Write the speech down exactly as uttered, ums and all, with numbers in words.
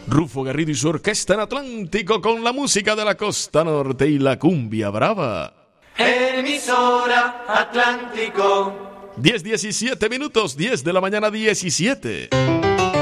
Rufo Garrido y su orquesta en Atlántico con la música de la costa norte y la cumbia brava. Emisora Atlántico. diez diecisiete minutos, diez de la mañana diecisiete.